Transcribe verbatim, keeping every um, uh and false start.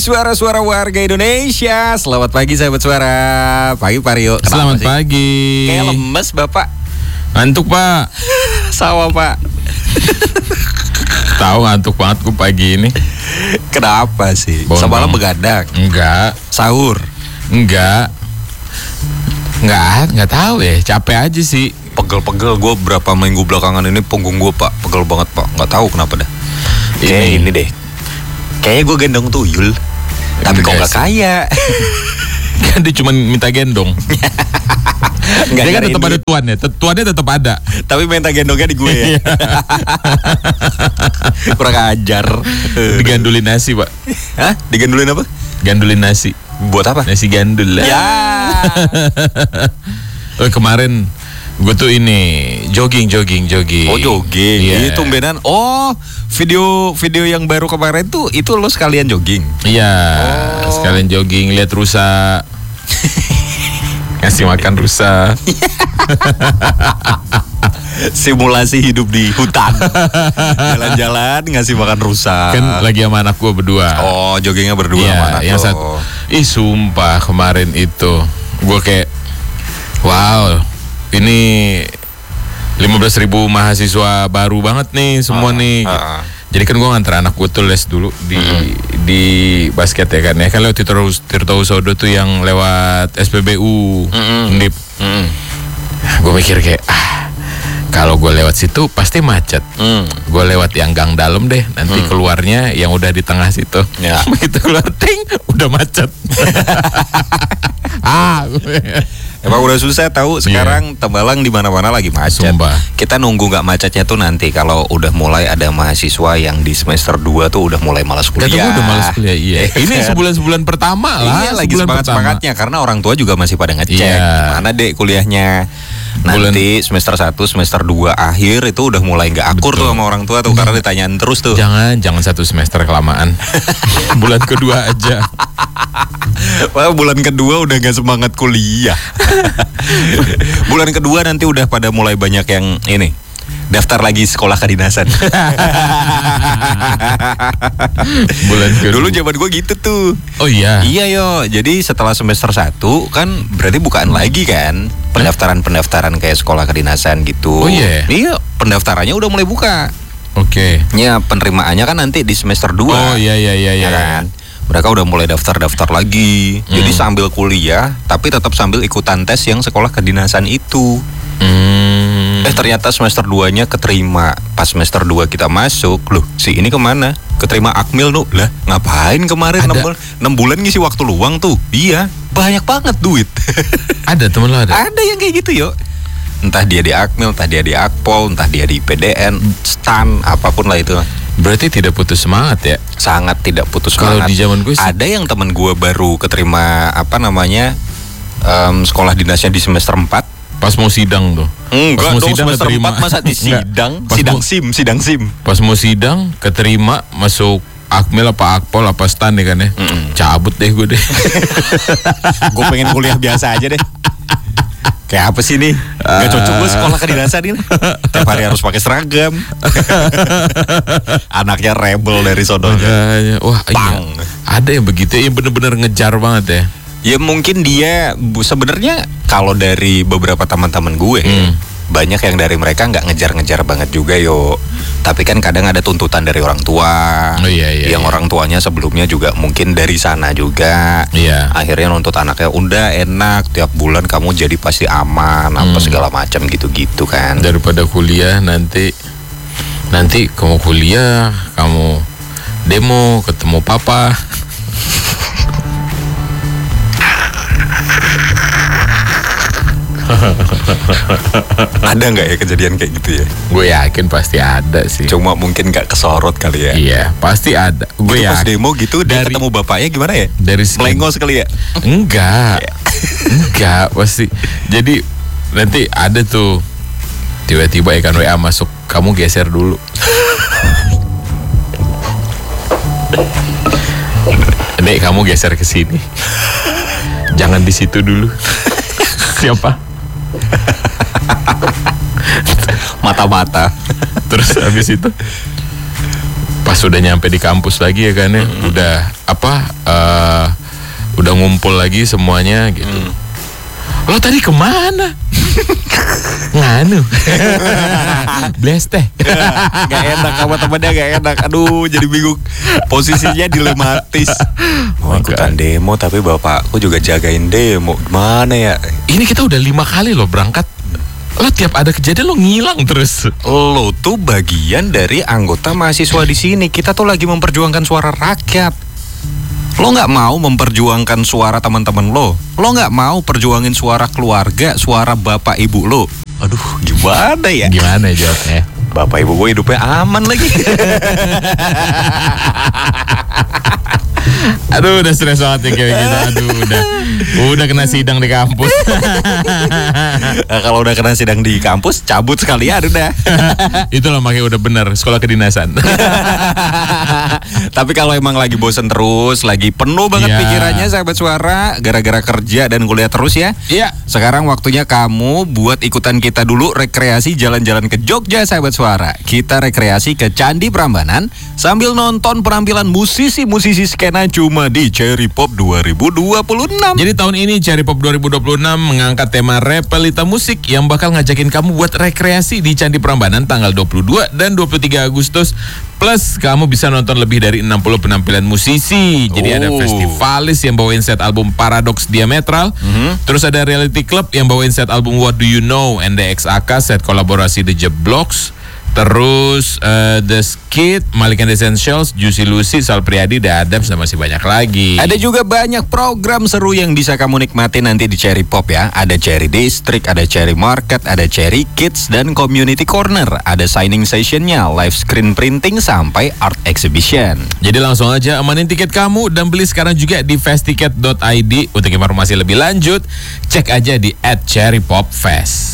suara-suara warga Indonesia. Selamat pagi sahabat suara. Pagi Pak Rio. Kenapa Selamat sih? pagi. Kayak lemes Bapak. Ngantuk Pak. Sama Pak. Tahu ngantuk banget gue pagi ini. Kenapa sih? Bondong. Semalam begadang. Enggak. Sahur. Enggak. Enggak, enggak tahu ya. Capek aja sih. Pegel-pegel. Gue berapa minggu belakangan ini punggung gue Pak pegel banget Pak. Nggak tahu kenapa dah. Kayak Ini. ini deh. Kayaknya gue gendong tuyul. Tapi kok Enggak nggak sih. kaya. Kan dia cuma minta gendong. Nggak Dia kan nyari tetap duit. ada tuannya. Tet- Tuannya tetap ada. Tapi minta gendongnya di gue ya. Kurang ajar. Digandulin nasi Pak. Hah? Digandulin apa? Gandulin nasi. Buat apa? Nasi gandul lah. Ya. Oh, kemarin gue tuh ini jogging jogging jogging. Oh jogging. Iya. Ini tumbenan. Oh video video yang baru kemarin tuh itu lo sekalian jogging. Iya. Oh. Sekalian jogging lihat rusa. Ngasih makan rusa. Simulasi hidup di hutan. Jalan-jalan ngasih makan rusa. Kan lagi sama anak gue berdua. Oh joggingnya berdua Iya, sama anak yang lo. satu. Ih sumpah kemarin itu gue kayak wow, ini lima belas ribu mahasiswa baru banget nih semua Ah, nih. ah, ah. Jadi kan gue nganter anak gue tuh les dulu di di basket ya kan ya kan lewat Tirto Tirto Husodo tuh yang lewat S P B U Mm-mm. Undip. Mm-mm. Gue mikir kayak ah kalau gue lewat situ pasti macet. Mm. Gue lewat yang gang dalam deh, nanti Hmm. keluarnya yang udah di tengah situ. Ya. Begitu keluar ting, udah macet. ah, Emang udah susah tahu sekarang Tembalang di mana-mana lagi macet. Sumpah. Kita nunggu nggak macetnya tuh nanti kalau udah mulai ada mahasiswa yang di semester dua tuh udah mulai malas Kata kuliah. gue udah malas kuliah, iya. Ini sebulan-sebulan pertama lah. Iya lagi sebulan semangat-semangatnya karena orang tua juga masih pada ngecek Iya. gimana dek kuliahnya. Nanti semester satu, semester dua akhir itu udah mulai nggak akur Betul. tuh sama orang tua tuh karena ditanyain terus tuh. Jangan, jangan satu semester kelamaan. Bulan kedua aja. Wah, bulan kedua udah gak semangat kuliah. Bulan kedua nanti udah pada mulai banyak yang ini daftar lagi sekolah kedinasan. Bulan kedua. Dulu zaman gue gitu tuh. Oh iya. Iya yo, jadi setelah semester satu kan berarti bukaan lagi kan pendaftaran-pendaftaran kayak sekolah kedinasan gitu. Oh iya? Iya, pendaftarannya udah mulai buka. Oke. Ya penerimaannya kan nanti di semester dua. Oh iya iya iya Ya iya. kan? Mereka udah mulai daftar-daftar lagi. Jadi Hmm. sambil kuliah tapi tetap sambil ikutan tes yang sekolah kedinasan itu. Hmm. Eh ternyata semester dua-nya keterima. Pas semester dua kita masuk, loh si ini kemana? Keterima Akmil tuh. Lah ngapain kemarin Ada. enam bulan, enam bulan ngisi waktu luang tuh. Iya, banyak banget duit. Ada temen lo ada? Ada yang kayak gitu yo. Entah dia di Akmil, entah dia di Akpol, entah dia di P D N, STAN, apapun lah itu. Berarti tidak putus semangat ya? Sangat tidak putus Kalau semangat. di zaman gue sih- ada yang temen gue baru keterima apa namanya em, sekolah dinasnya di semester empat. Pas mau sidang tuh. Enggak Pas mau dong, sidang semester keterima. empat masa di Enggak. sidang, Pas sidang mau- sim, sidang sim. Pas mau sidang keterima masuk Akmil apa Akpol apa STAN ya kan ya? Mm-mm. Cabut deh gue deh. Gue pengen kuliah biasa aja deh. Kayak apa sih nih? Gak cocok gue sekolah kedinasan ini. Tiap hari harus pakai seragam. Anaknya rebel dari sononya. Makanya, wah Bang. iya. Ada yang begitu yang bener-bener ngejar banget ya. Ya mungkin dia bu- sebenarnya kalau dari beberapa teman-teman gue Hmm. banyak yang dari mereka nggak ngejar-ngejar banget juga yo. Tapi kan kadang ada tuntutan dari orang tua. Oh, iya, iya, yang iya. orang tuanya sebelumnya juga mungkin dari sana juga. Iya. Akhirnya nuntut anaknya udah enak tiap bulan kamu jadi pasti aman apa Hmm. segala macam gitu-gitu kan. Daripada kuliah nanti nanti kamu kuliah, kamu demo ketemu papa. Ada nggak ya kejadian kayak gitu ya? Gue yakin pasti ada sih. Cuma mungkin nggak kesorot kali ya. Iya, pasti ada. Gue Itu pas yakin. demo gitu dia Dari- ketemu bapaknya gimana ya? Dari segi- Melengos kali ya? Enggak. Iya. Enggak, pasti. Jadi nanti ada tuh tiba-tiba ikan W A masuk, kamu geser dulu. Dek, kamu geser ke sini. Jangan di situ dulu. Siapa? Mata-mata. Terus habis itu pas udah nyampe di kampus lagi ya kan ya, udah apa Udah ngumpul lagi semuanya gitu. Hmm. Lo tadi kemana? Nganu. Bles teh. Gak enak sama temennya, gak enak. Aduh, jadi bingung. Posisinya dilematis. Mau ikutan demo tapi bapakku juga jagain demo. Gimana ya? Ini kita udah lima kali lo berangkat. Lo tiap ada kejadian lo ngilang terus. Lo tuh bagian dari anggota mahasiswa di sini. Kita tuh lagi memperjuangkan suara rakyat. Lo nggak mau memperjuangkan suara teman-teman lo. Lo nggak mau perjuangin suara keluarga, suara bapak ibu lo. Aduh, gimana ya? Gimana jawabnya? Bapak ibu gue hidupnya aman lagi. Aduh, udah stres banget ya kayak gitu. Aduh, udah udah kena sidang di kampus. Nah, kalau udah kena sidang di kampus, cabut sekalian udah. Itulah makanya udah bener sekolah kedinasan. Tapi kalau emang lagi bosen terus, lagi penuh banget ya. pikirannya sahabat suara, gara-gara kerja dan kuliah terus ya. Iya. Sekarang waktunya kamu buat ikutan kita dulu rekreasi jalan-jalan ke Jogja sahabat suara. Kita rekreasi ke Candi Prambanan sambil nonton penampilan musisi-musisi skena cuma di Cherry Pop dua ribu dua puluh enam. Jadi tahun ini Cherry Pop dua ribu dua puluh enam mengangkat tema Repelita Musik yang bakal ngajakin kamu buat rekreasi di Candi Prambanan tanggal dua puluh dua dan dua puluh tiga Agustus. Plus kamu bisa nonton lebih dari enam puluh penampilan musisi. Jadi oh. ada festivalis yang bawain set album Paradox Diametral. Mm-hmm. Terus ada Reality Club yang bawain set album What Do You Know, N D X A K set kolaborasi The Jeblox. Terus uh, The Skid, Malik and the Essentials, Juicy Lucy, Sal Priadi, The Adams, dan masih banyak lagi. Ada juga banyak program seru yang bisa kamu nikmati nanti di Cherry Pop ya. Ada Cherry District, ada Cherry Market, ada Cherry Kids, dan Community Corner. Ada signing sessionnya, live screen printing, sampai art exhibition. Jadi langsung aja amanin tiket kamu dan beli sekarang juga di festicket dot i d. Untuk informasi lebih lanjut, cek aja di at Cherry Pop Fest.